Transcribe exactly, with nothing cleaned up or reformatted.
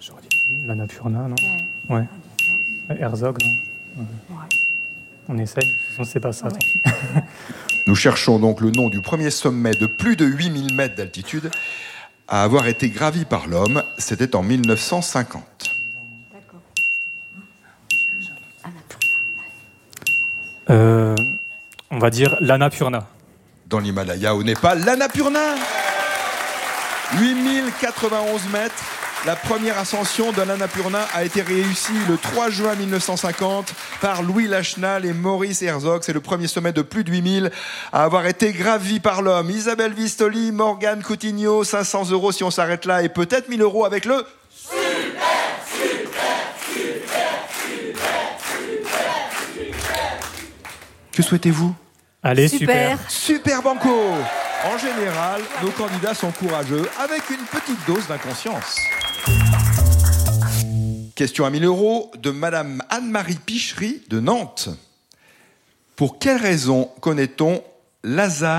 J'aurais dit l'Annapurna, non ? Ouais. ouais. Herzog, non ouais. Ouais. On essaye, sinon c'est pas ça. Ouais. Nous cherchons donc le nom du premier sommet de plus de huit mille mètres d'altitude à avoir été gravi par l'homme. C'était en mille neuf cent cinquante. D'accord. Euh, on va dire l'Annapurna. Dans l'Himalaya, au Népal, l'Annapurna. huit mille quatre-vingt-onze mètres. La première ascension de l'Annapurna a été réussie le trois juin mille neuf cent cinquante par Louis Lachenal et Maurice Herzog. C'est le premier sommet de plus de huit mille à avoir été gravi par l'homme. Isabelle Vistoli, Morgane Coutinho, cinq cents euros si on s'arrête là et peut-être mille euros avec le... Super, super, super, super, super, super. Que souhaitez-vous ? Allez, super. Super. Super banco. En général, nos candidats sont courageux avec une petite dose d'inconscience. Question à mille euros de Madame Anne-Marie Pichery de Nantes. Pour quelle raison connaît-on Lazare Ponty ?